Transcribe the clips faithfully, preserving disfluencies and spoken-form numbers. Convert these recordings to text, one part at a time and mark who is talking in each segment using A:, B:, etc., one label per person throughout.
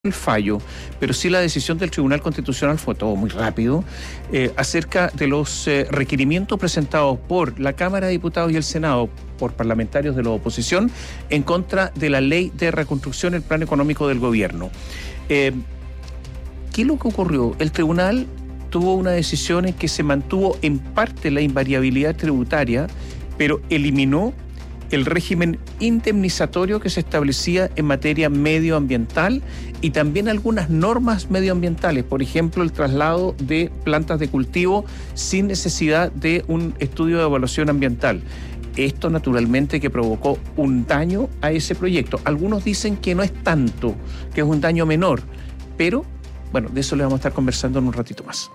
A: el fallo, pero sí la decisión del Tribunal Constitucional, fue todo muy rápido, eh, acerca de los eh, requerimientos presentados por la Cámara de Diputados y el Senado por parlamentarios de la oposición en contra de la Ley de Reconstrucción, el Plan Económico del Gobierno. Eh, ¿Qué es lo que ocurrió? El Tribunal tuvo una decisión en que se mantuvo en parte la invariabilidad tributaria, pero eliminó el régimen indemnizatorio que se establecía en materia medioambiental y también algunas normas medioambientales, por ejemplo, el traslado de plantas de cultivo sin necesidad de un estudio de evaluación ambiental. Esto naturalmente que provocó un daño a ese proyecto. Algunos dicen que no es tanto, que es un daño menor, pero bueno, de eso le vamos a estar conversando en un ratito más.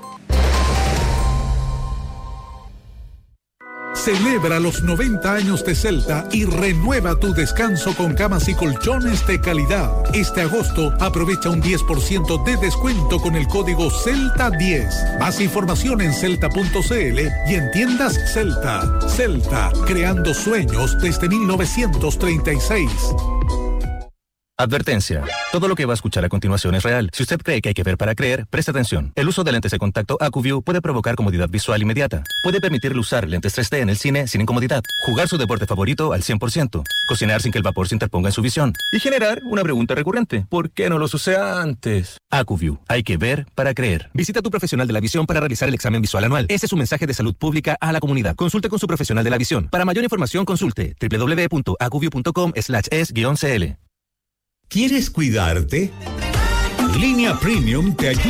B: Celebra los noventa años de Celta y renueva tu descanso con camas y colchones de calidad. Este agosto aprovecha un diez por ciento de descuento con el código Celta diez. Más información en celta punto c l y en tiendas Celta. Celta, creando sueños desde mil novecientos treinta y seis.
C: Advertencia. Todo lo que va a escuchar a continuación es real. Si usted cree que hay que ver para creer, preste atención. El uso de lentes de contacto AcuView puede provocar comodidad visual inmediata. Puede permitirle usar lentes tres D en el cine sin incomodidad. Jugar su deporte favorito al cien por ciento. Cocinar sin que el vapor se interponga en su visión. Y generar una pregunta recurrente. ¿Por qué no los usé antes? AcuView. Hay que ver para creer. Visita a tu profesional de la visión para realizar el examen visual anual. Ese es un mensaje de salud pública a la comunidad. Consulte con su profesional de la visión. Para mayor información, consulte doble u doble u doble u punto acuview punto com slash es guión c l.
D: ¿Quieres cuidarte? Línea Premium te ayuda